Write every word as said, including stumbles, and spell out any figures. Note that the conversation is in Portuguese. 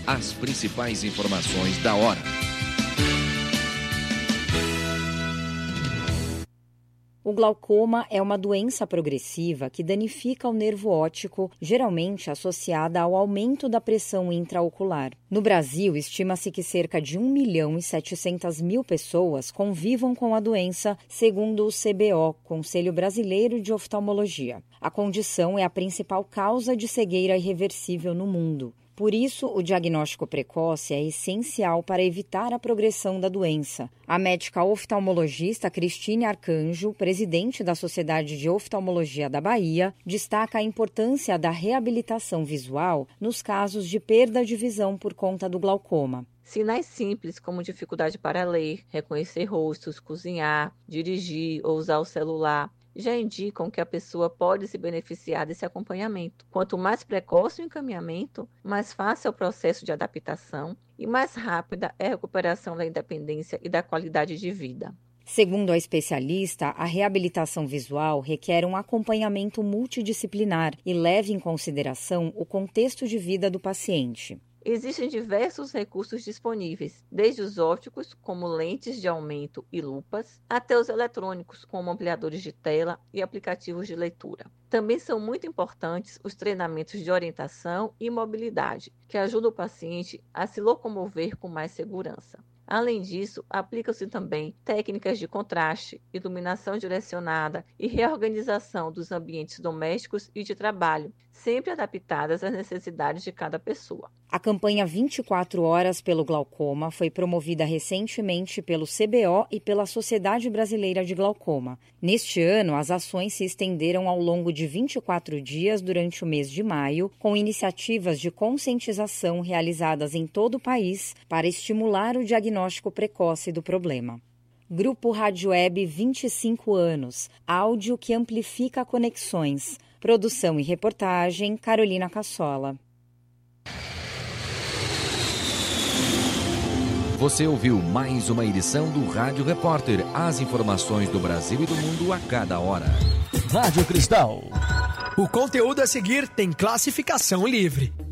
as principais informações da hora. O glaucoma é uma doença progressiva que danifica o nervo óptico, geralmente associada ao aumento da pressão intraocular. No Brasil, estima-se que cerca de um milhão e setecentas mil pessoas convivam com a doença, segundo o C B O, Conselho Brasileiro de Oftalmologia. A condição é a principal causa de cegueira irreversível no mundo. Por isso, o diagnóstico precoce é essencial para evitar a progressão da doença. A médica oftalmologista Cristine Arcanjo, presidente da Sociedade de Oftalmologia da Bahia, destaca a importância da reabilitação visual nos casos de perda de visão por conta do glaucoma. Sinais simples como dificuldade para ler, reconhecer rostos, cozinhar, dirigir ou usar o celular já indicam que a pessoa pode se beneficiar desse acompanhamento. Quanto mais precoce o encaminhamento, mais fácil é o processo de adaptação e mais rápida é a recuperação da independência e da qualidade de vida. Segundo a especialista, a reabilitação visual requer um acompanhamento multidisciplinar e leva em consideração o contexto de vida do paciente. Existem diversos recursos disponíveis, desde os ópticos, como lentes de aumento e lupas, até os eletrônicos, como ampliadores de tela e aplicativos de leitura. Também são muito importantes os treinamentos de orientação e mobilidade, que ajudam o paciente a se locomover com mais segurança. Além disso, aplicam-se também técnicas de contraste, iluminação direcionada e reorganização dos ambientes domésticos e de trabalho, sempre adaptadas às necessidades de cada pessoa. A campanha vinte e quatro horas pelo glaucoma foi promovida recentemente pelo C B O e pela Sociedade Brasileira de Glaucoma. Neste ano, as ações se estenderam ao longo de vinte e quatro dias durante o mês de maio, com iniciativas de conscientização realizadas em todo o país para estimular o diagnóstico precoce do problema. Grupo Rádio Web vinte e cinco anos, áudio que amplifica conexões. Produção e reportagem, Carolina Cassola. Você ouviu mais uma edição do Rádio Repórter. As informações do Brasil e do mundo a cada hora. Rádio Cristal. O conteúdo a seguir tem classificação livre.